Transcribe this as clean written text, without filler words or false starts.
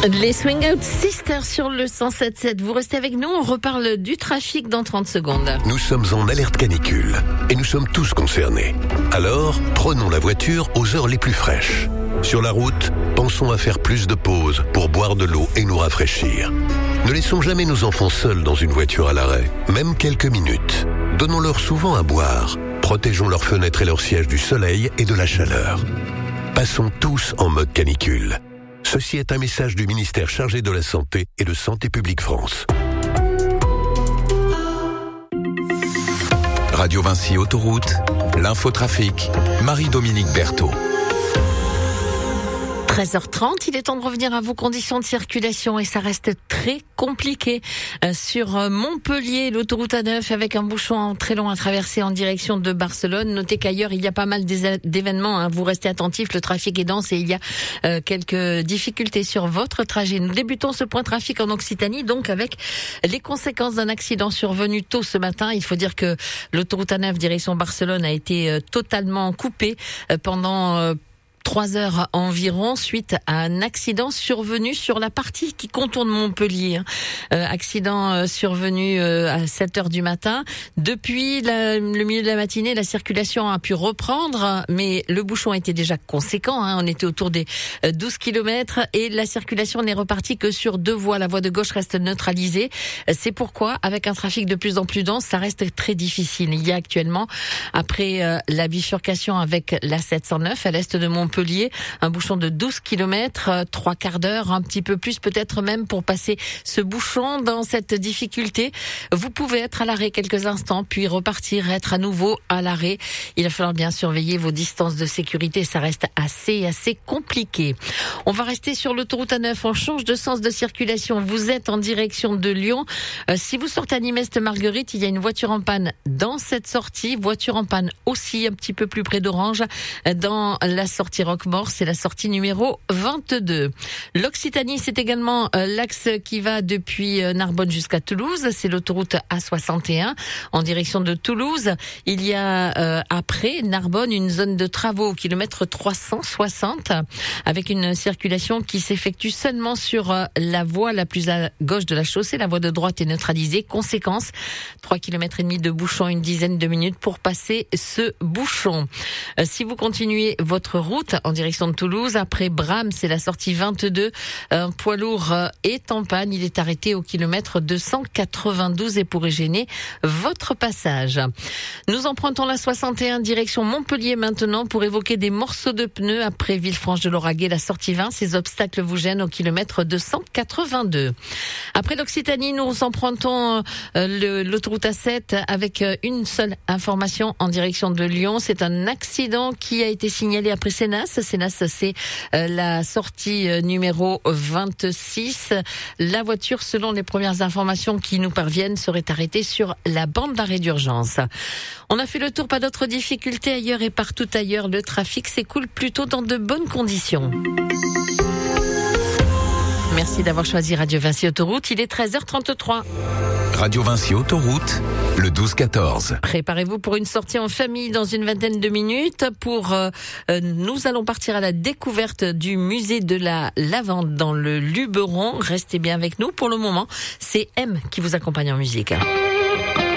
Les Swing Out Sisters sur le 107.7. Vous restez avec nous, on reparle du trafic dans 30 secondes. Nous sommes en alerte canicule et nous sommes tous concernés. Alors, prenons la voiture aux heures les plus fraîches. Sur la route, pensons à faire plus de pauses pour boire de l'eau et nous rafraîchir. Ne laissons jamais nos enfants seuls dans une voiture à l'arrêt, même quelques minutes. Donnons-leur souvent à boire. Protégeons leurs fenêtres et leurs sièges du soleil et de la chaleur. Passons tous en mode canicule. Ceci est un message du ministère chargé de la Santé et de Santé publique France. Radio Vinci Autoroute, l'infotrafic, Marie-Dominique Berthaud. 13h30, il est temps de revenir à vos conditions de circulation et ça reste très compliqué sur Montpellier, l'autoroute A9 avec un bouchon très long à traverser en direction de Barcelone. Notez qu'ailleurs il y a pas mal d'événements, vous restez attentifs, le trafic est dense et il y a quelques difficultés sur votre trajet. Nous débutons ce point trafic en Occitanie donc avec les conséquences d'un accident survenu tôt ce matin. Il faut dire que l'autoroute A9 direction Barcelone a été totalement coupée pendant 3 heures environ suite à un accident survenu sur la partie qui contourne Montpellier. Accident survenu à 7 heures du matin. Depuis le milieu de la matinée, la circulation a pu reprendre, mais le bouchon était déjà conséquent. On était autour des 12 km et la circulation n'est repartie que sur 2 voies. La voie de gauche reste neutralisée. C'est pourquoi, avec un trafic de plus en plus dense, ça reste très difficile. Il y a actuellement, après la bifurcation avec la 709 à l'est de Montpellier, un bouchon de 12 km, 3 quarts d'heure, un petit peu plus peut-être même pour passer ce bouchon. Dans cette difficulté, vous pouvez être à l'arrêt quelques instants, puis repartir, être à nouveau à l'arrêt. Il va falloir bien surveiller vos distances de sécurité, ça reste assez compliqué. On va rester sur l'autoroute A9, on change de sens de circulation. Vous êtes en direction de Lyon. Si vous sortez à Nimeste-Marguerite, il y a une voiture en panne dans cette sortie, voiture en panne aussi un petit peu plus près d'Orange, dans la sortie Roquemort, c'est la sortie numéro 22. L'Occitanie, c'est également l'axe qui va depuis Narbonne jusqu'à Toulouse, c'est l'autoroute A61 en direction de Toulouse. Il y a après Narbonne une zone de travaux au kilomètre 360 avec une circulation qui s'effectue seulement sur la voie la plus à gauche de la chaussée, la voie de droite est neutralisée. Conséquence, 3 km et demi de bouchon, une dizaine de minutes pour passer ce bouchon. Si vous continuez votre route en direction de Toulouse, après Bram, c'est la sortie 22. Un poids lourd est en panne. Il est arrêté au kilomètre 292 et pourrait gêner votre passage. Nous empruntons la 61 direction Montpellier maintenant pour évoquer des morceaux de pneus après Villefranche-de-Lauragais, la sortie 20. Ces obstacles vous gênent au kilomètre 282. Après l'Occitanie, nous empruntons l'autoroute A7 avec une seule information en direction de Lyon. C'est un accident qui a été signalé après Sénas, c'est la sortie numéro 26. La voiture, selon les premières informations qui nous parviennent, serait arrêtée sur la bande d'arrêt d'urgence. On a fait le tour, pas d'autres difficultés ailleurs et partout ailleurs. Le trafic s'écoule plutôt dans de bonnes conditions. Merci d'avoir choisi Radio Vinci Autoroute. Il est 13h33. Radio Vinci Autoroute, le 12-14. Préparez-vous pour une sortie en famille dans une vingtaine de minutes. Nous allons partir à la découverte du musée de la lavande dans le Luberon. Restez bien avec nous. Pour le moment, c'est M qui vous accompagne en musique.